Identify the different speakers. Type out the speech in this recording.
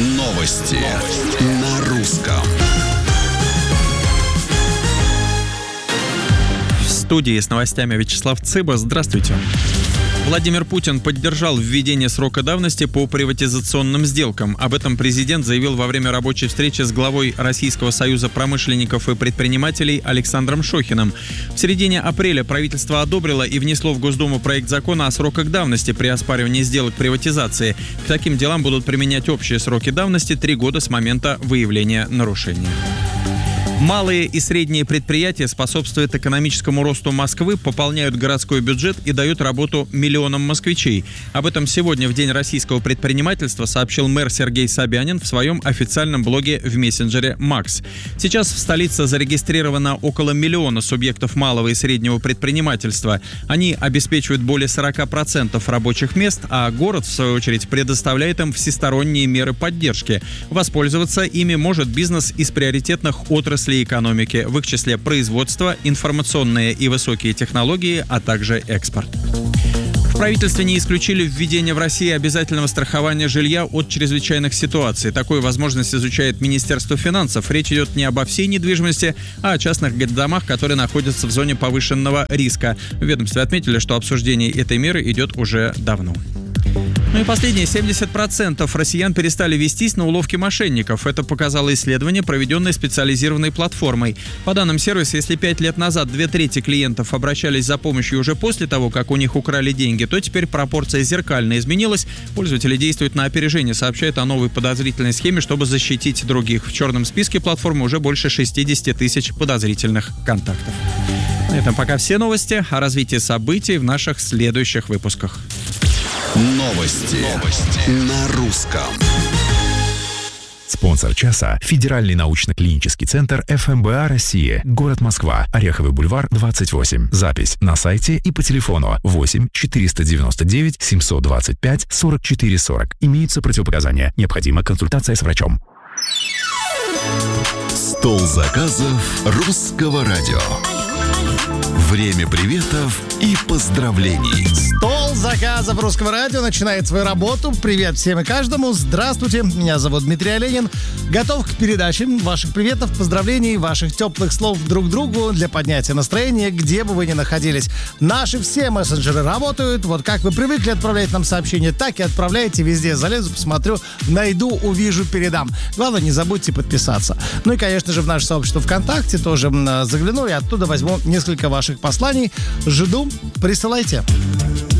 Speaker 1: Новости на русском.
Speaker 2: В студии с новостями Вячеслав Цыба. Здравствуйте. Владимир Путин поддержал введение срока давности по приватизационным сделкам. Об этом президент заявил во время рабочей встречи с главой Российского союза промышленников и предпринимателей Александром Шохиным. В середине апреля правительство одобрило и внесло в Госдуму проект закона о сроках давности при оспаривании сделок приватизации. К таким делам будут применять общие сроки давности 3 года с момента выявления нарушения. Малые и средние предприятия способствуют экономическому росту Москвы, пополняют городской бюджет и дают работу миллионам москвичей. Об этом сегодня, в День российского предпринимательства, сообщил мэр Сергей Собянин в своем официальном блоге в мессенджере Макс. Сейчас в столице зарегистрировано около миллиона субъектов малого и среднего предпринимательства. Они обеспечивают более 40% рабочих мест, а город, в свою очередь, предоставляет им всесторонние меры поддержки. Воспользоваться ими может бизнес из приоритетных отраслей экономики, в их числе производство, информационные и высокие технологии, а также экспорт. В правительстве не исключили введение в России обязательного страхования жилья от чрезвычайных ситуаций. Такую возможность изучает Министерство финансов. Речь идет не обо всей недвижимости, а о частных домах, которые находятся в зоне повышенного риска. В ведомстве отметили, что обсуждение этой меры идет уже давно. Ну и последние 70% россиян перестали вестись на уловки мошенников. Это показало исследование, проведенное специализированной платформой. По данным сервиса, если 5 лет назад 2/3 клиентов обращались за помощью уже после того, как у них украли деньги, то теперь пропорция зеркально изменилась. Пользователи действуют на опережение, сообщают о новой подозрительной схеме, чтобы защитить других. В черном списке платформы уже больше 60 тысяч подозрительных контактов. На этом пока все новости. О развитии событий в наших следующих выпусках.
Speaker 1: Новости на русском.
Speaker 3: Спонсор часа – Федеральный научно-клинический центр ФМБА России. Город Москва. Ореховый бульвар, 28. Запись на сайте и по телефону 8 499 725 44 40. Имеются противопоказания. Необходима консультация с врачом.
Speaker 1: Стол заказов русского радио. Время приветов и поздравлений.
Speaker 4: Стол заказов русского радио начинает свою работу. Привет всем и каждому. Здравствуйте. Меня зовут Дмитрий Оленин. Готов к передаче ваших приветов, поздравлений, ваших теплых слов друг другу для поднятия настроения, где бы вы ни находились. Наши все мессенджеры работают. Вот как вы привыкли отправлять нам сообщения, так и отправляйте везде. Залезу, посмотрю, найду, увижу, передам. Главное, не забудьте подписаться. Ну и, конечно же, в наше сообщество ВКонтакте тоже загляну и оттуда возьму несколько ваших посланий. Жду. Присылайте.